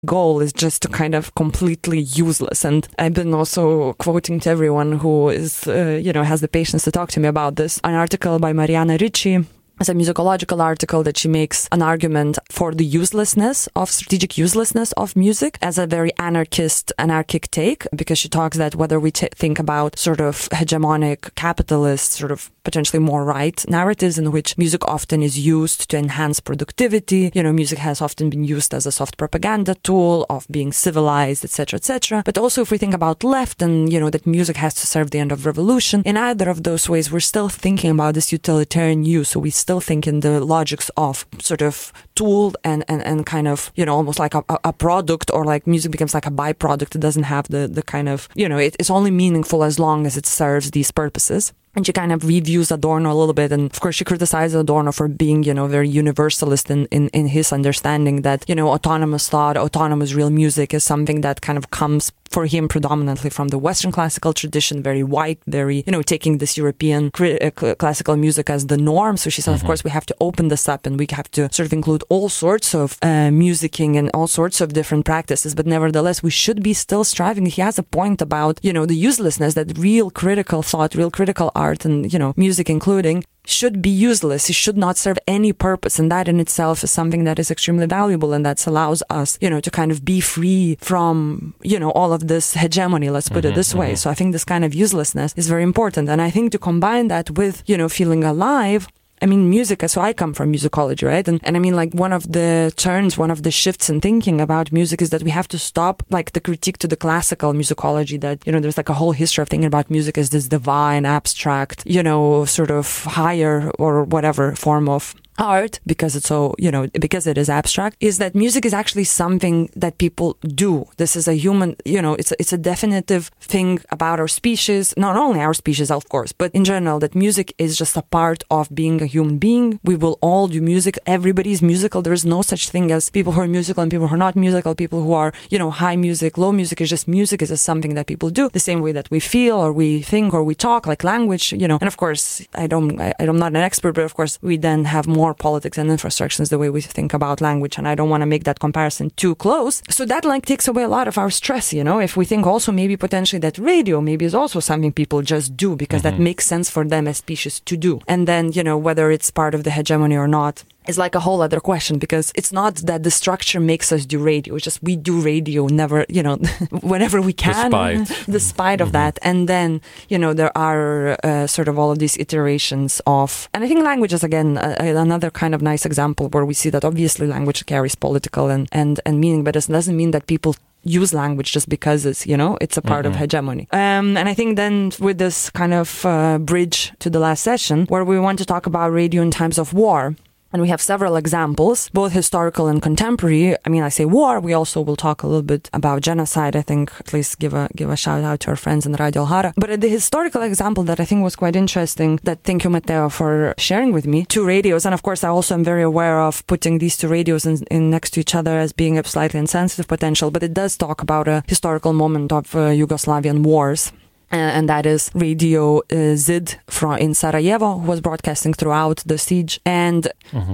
goal is just to kind of completely useless. And I've been also quoting to everyone who is, has the patience to talk to me about this, an article by Mariana Ricci. It's a musicological article that she makes an argument for the strategic uselessness of music as a very anarchic take, because she talks that whether we think about sort of hegemonic capitalist, sort of potentially more right narratives in which music often is used to enhance productivity. Music has often been used as a soft propaganda tool of being civilized, etc., etc. But also if we think about left and, that music has to serve the end of revolution, in either of those ways, we're still thinking about this utilitarian use. So we still think in the logics of sort of tool and kind of, almost like a product, or like music becomes like a byproduct. It doesn't have the kind of, it's only meaningful as long as it serves these purposes. And she kind of reviews Adorno a little bit. And of course, she criticizes Adorno for being, very universalist in his understanding that, autonomous thought, autonomous real music is something that kind of comes for him predominantly from the Western classical tradition, very white, very, taking this European classical music as the norm. So she said, of course, we have to open this up and we have to sort of include all sorts of musicking and all sorts of different practices. But nevertheless, we should be still striving. He has a point about, the uselessness, that real critical thought, real critical art and, music including, should be useless. It should not serve any purpose. And that in itself is something that is extremely valuable. And that allows us, to kind of be free from, all of this hegemony, let's put it this way. So I think this kind of uselessness is very important. And I think to combine that with, feeling alive, I mean, music, so I come from musicology, right? And I mean, like, one of the shifts in thinking about music is that we have to stop, like, the critique to the classical musicology that, there's like a whole history of thinking about music as this divine, abstract, sort of higher or whatever form of art, because it's so, because it is abstract, is that music is actually something that people do. This is a human, it's a definitive thing about our species, not only our species, of course, but in general, that music is just a part of being a human being. We will all do music. Everybody's musical. There is no such thing as people who are musical and people who are not musical, people who are, high music, low music. Is just music is just something that people do the same way that we feel or we think or we talk, like language, and of course, I'm not an expert, but of course, we then have more politics and infrastructures the way we think about language, and I don't want to make that comparison too close. So that takes away a lot of our stress, if we think also maybe potentially that radio maybe is also something people just do because that makes sense for them as species to do. And then, whether it's part of the hegemony or not is like a whole other question, because it's not that the structure makes us do radio. It's just we do radio never, whenever we can, despite of that. And then, there are sort of all of these iterations of, and I think language is again another kind of nice example where we see that obviously language carries political and meaning, but it doesn't mean that people use language just because it's, it's a part of hegemony. And I think then with this kind of bridge to the last session, where we want to talk about radio in times of war. And we have several examples, both historical and contemporary. I mean, I say war. We also will talk a little bit about genocide. I think at least give a shout out to our friends in Radio Alhara. But the historical example that I think was quite interesting, that thank you, Matteo, for sharing with me, two radios. And of course, I also am very aware of putting these two radios in next to each other as being a slightly insensitive potential. But it does talk about a historical moment of Yugoslavian wars. And that is Radio Zid in Sarajevo, who was broadcasting throughout the siege, and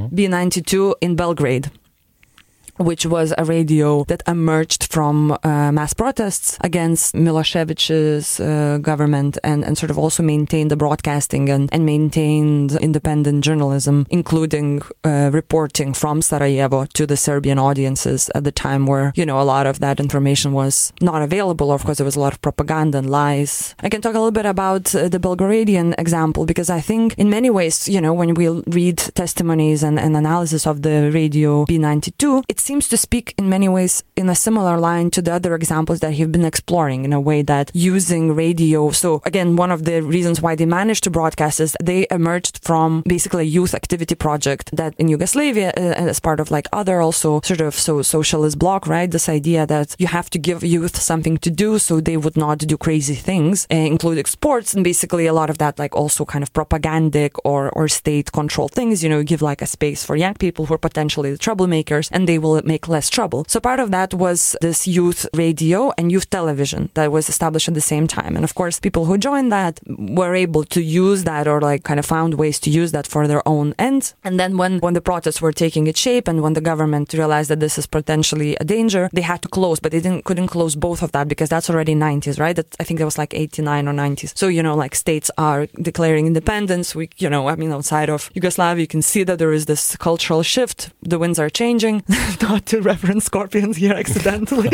B92 in Belgrade, which was a radio that emerged from mass protests against Milosevic's government and sort of also maintained the broadcasting and maintained independent journalism, including reporting from Sarajevo to the Serbian audiences at the time where, a lot of that information was not available. Of course, there was a lot of propaganda and lies. I can talk a little bit about the Belgradian example, because I think in many ways, when we read testimonies and analysis of the radio B92, it seems to speak in many ways in a similar line to the other examples that you've been exploring, in a way that using radio. So again, one of the reasons why they managed to broadcast is they emerged from basically a youth activity project that in Yugoslavia, as part of like other also sort of socialist bloc, right? This idea that you have to give youth something to do so they would not do crazy things, including sports, and basically a lot of that like also kind of propagandic or state control things, give like a space for young people who are potentially the troublemakers, and they will will make less trouble. So part of that was this youth radio and youth television that was established at the same time. And of course, people who joined that were able to use that, or like kind of found ways to use that for their own ends. And then when the protests were taking its shape and when the government realized that this is potentially a danger, they had to close, but they couldn't close both of that because that's already 90s, right? I think that was like 89 or 90s. So, like states are declaring independence. Outside of Yugoslavia, you can see that there is this cultural shift. The winds are changing. Not to reference Scorpions here accidentally.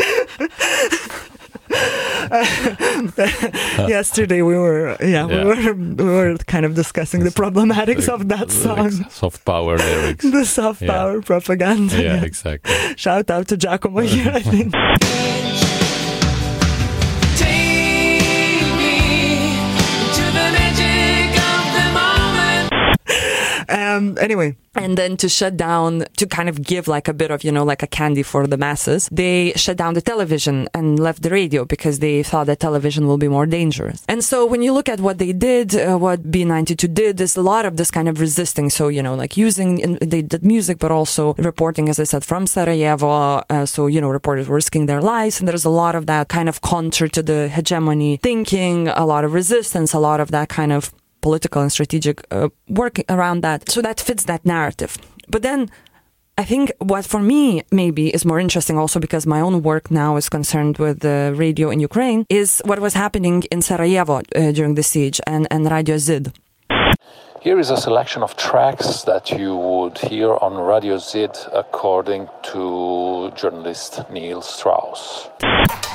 Yesterday we were kind of discussing the problematics of that song. Soft power lyrics. The soft power propaganda. Yeah, exactly. Shout out to Giacomo here, I think. Anyway, and then to shut down, to kind of give like a bit of, like a candy for the masses, they shut down the television and left the radio because they thought that television will be more dangerous. And so when you look at what they did, what B92 did, there's a lot of this kind of resisting. So, like they did music, but also reporting, as I said, from Sarajevo. Reporters were risking their lives. And there's a lot of that kind of counter to the hegemony thinking, a lot of resistance, a lot of that kind of political and strategic work around that. So that fits that narrative. But then I think what for me maybe is more interesting also because my own work now is concerned with the radio in Ukraine is what was happening in Sarajevo during the siege and Radio Zid. Here is a selection of tracks that you would hear on Radio Zid according to journalist Neil Strauss.